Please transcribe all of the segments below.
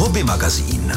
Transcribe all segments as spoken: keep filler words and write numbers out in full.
Hobby magazín.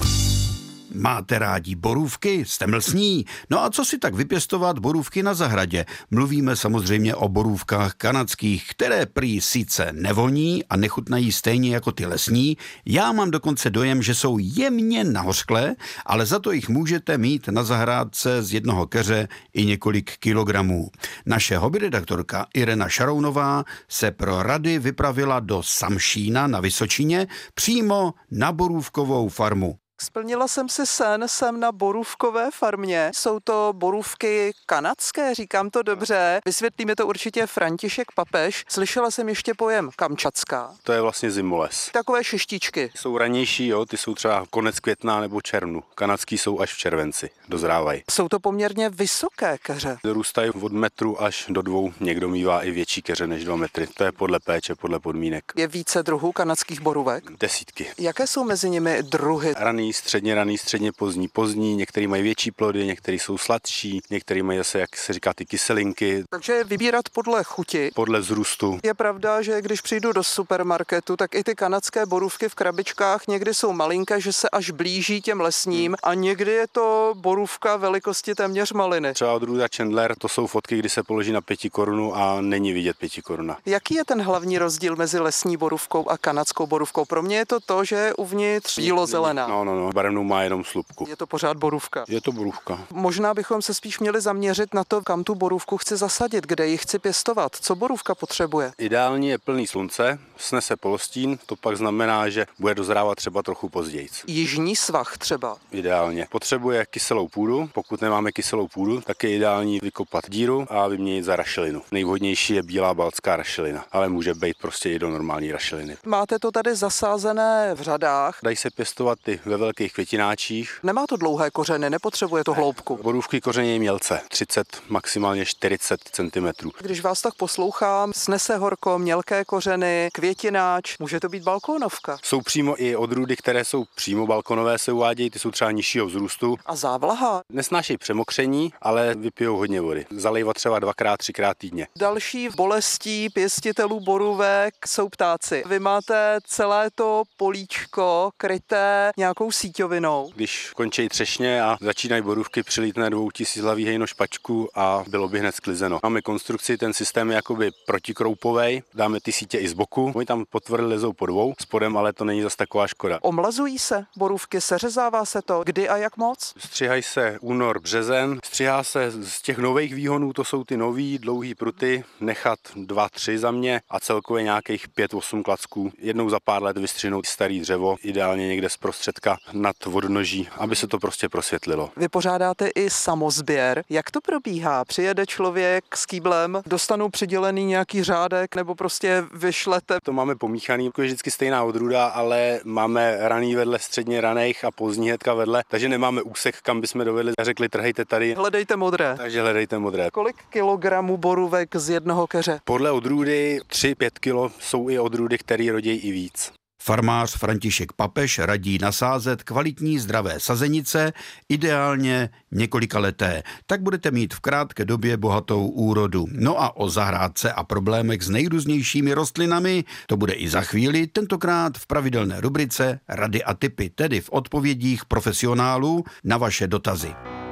Máte rádi borůvky? Jste mlsní? No a co si tak vypěstovat borůvky na zahradě? Mluvíme samozřejmě o borůvkách kanadských, které prý sice nevoní a nechutnají stejně jako ty lesní. Já mám dokonce dojem, že jsou jemně nahořklé, ale za to jich můžete mít na zahrádce z jednoho keře i několik kilogramů. Naše hobbyredaktorka Irena Šarounová se pro rady vypravila do Samšína na Vysočině přímo na borůvkovou farmu. Splnila jsem si sen, jsem na borůvkové farmě. Jsou to borůvky kanadské, říkám to dobře. Vysvětlí mi to určitě František Papež. Slyšela jsem ještě pojem kamčatská. To je vlastně zimoles. Takové šestičky. Jsou ranější, jo, ty jsou třeba konec května nebo červnu. Kanadský jsou až v červenci, dozrávají. Jsou to poměrně vysoké keře. Růstají od metru až do dvou, někdo mívá i větší keře než dva metry. To je podle péče, podle podmínek. Je více druhů kanadských borůvek? Desítky. Jaké jsou mezi nimi druhy? Raný, středně raný, středně pozdní, pozdní, některý mají větší plody, některý jsou sladší, některý mají zase, jak se říká, ty kyselinky. Takže vybírat podle chuti. Podle vzrůstu. Je pravda, že když přijdu do supermarketu, tak i ty kanadské borůvky v krabičkách někdy jsou malinké, že se až blíží těm lesním a někdy je to borůvka velikosti téměř maliny. Třeba odrůda Chandler, to jsou fotky, kdy se položí na pěti korunu a není vidět pěti koruna. Jaký je ten hlavní rozdíl mezi lesní borůvkou a kanadskou borůvkou? Pro mě je to to, že je uvnitř bílozelená. No, no, no. Barevnou má jenom slupku. Je to pořád borůvka. Je to borůvka. Možná bychom se spíš měli zaměřit na to, kam tu borůvku chci zasadit, kde ji chci pěstovat. Co borůvka potřebuje? Ideální je plný slunce, snese polostín, to pak znamená, že bude dozrávat třeba trochu později. Jižní svah třeba. Ideálně. Potřebuje kyselou půdu. Pokud nemáme kyselou půdu, tak je ideální vykopat díru a vyměnit za rašelinu. Nejvhodnější je bílá baltská rašelina, ale může být prostě i do normální rašeliny. Máte to tady zasázené v řadách. Dají se pěstovat i ve velkých květináčích. Nemá to dlouhé kořeny, nepotřebuje to hloubku. Borůvky kořenějí mělce, třicet, maximálně čtyřicet centimetrů. Když vás tak poslouchám, snese horko, mělké kořeny, květináč, může to být balkónovka. Jsou přímo i odrůdy, které jsou přímo balkonové, se uvádějí, ty jsou třeba nižšího vzrůstu. A závlaha? Nesnášejí přemokření, ale vypijou hodně vody. Zalejvat třeba dvakrát, třikrát týdně. Další bolestí pěstitelů borůvek jsou ptáci. Vy máte celé to políčko kryté nějakou síťovinou. Když končí třešně a začínají borůvky, přilítne dvoutisíclavý hejno špačku a bylo by hned sklizeno. Máme konstrukci, ten systém je jakoby protikroupovej, dáme ty sítě i z boku. Oni tam potvory lezou po dvou, spodem, ale to není zas taková škoda. Omlazují se borůvky, seřezává se to, kdy a jak moc? Střihají se únor, březen, střihá se z těch nových výhonů, to jsou ty nový dlouhý pruty, nechat dva, tři za mě a celkově nějakých pět, osm klacků. Jednou za pár let vystřihnout starý dřevo, ideálně někde zprostředka nad vodnoží, aby se to prostě prosvětlilo. Vy pořádáte i samozběr. Jak to probíhá? Přijede člověk s kýblem, dostanou přidělený nějaký řádek nebo prostě vyšlete? To máme pomíchaný, jako je vždycky stejná odrůda, ale máme raný vedle středně raných a pozdní hnedka vedle, takže nemáme úsek, kam bychom dovedli a řekli trhejte tady. Hledejte modré. Takže hledejte modré. Kolik kilogramů borůvek z jednoho keře? Podle odrůdy tři pět kilo, jsou i odrůdy, které rodí i víc. Farmář František Papež radí nasázet kvalitní zdravé sazenice, ideálně několikaleté. Tak budete mít v krátké době bohatou úrodu. No a o zahrádce a problémech s nejrůznějšími rostlinami to bude i za chvíli, tentokrát v pravidelné rubrice Rady a tipy, tedy v odpovědích profesionálů na vaše dotazy.